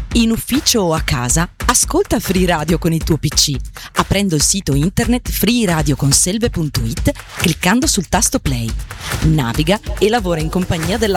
In ufficio o a casa, ascolta Free Radio con il tuo PC, aprendo il sito internet freeradioconselve.it, cliccando sul tasto play. Naviga e lavora in compagnia della